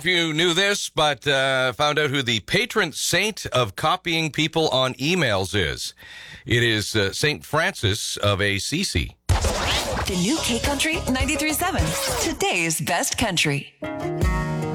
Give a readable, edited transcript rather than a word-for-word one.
If you knew this, but found out who the patron saint of copying people on emails is. It is St. Francis of Assisi. The new K Country 93.7. Today's best country.